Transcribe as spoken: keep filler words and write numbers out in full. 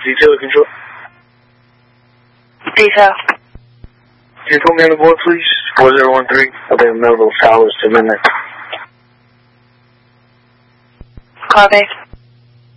Detail control. Detail. Can you put me on the board, please? four zero one three. I think Melville Towers to midnight. Copy.